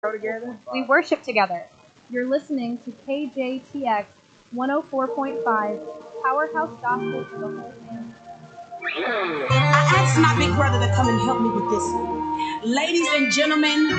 We worship together. You're listening to KJTX 104.5, Powerhouse Gospel for the whole family. I asked my big brother to come and help me with this. Ladies and gentlemen,